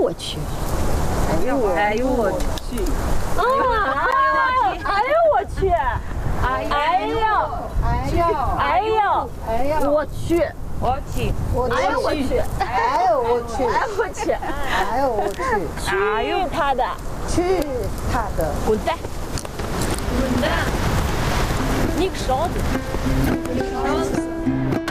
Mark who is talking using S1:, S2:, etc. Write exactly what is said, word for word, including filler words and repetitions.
S1: 我去！
S2: 哎呦我，哎呦我去！
S1: 啊！哎呦我去！哎呦！
S3: 哎呦！
S1: 哎呦！
S3: 哎呦！
S1: 我去！
S2: 我去！
S3: 我
S1: 哎呦我去！
S3: 哎呦我去！
S1: 哎我去！
S3: 哎呦我去！
S1: 去他的！
S3: 去他的！
S1: 滚蛋！
S2: 滚蛋！
S1: 你个勺子！
S2: 你个勺子！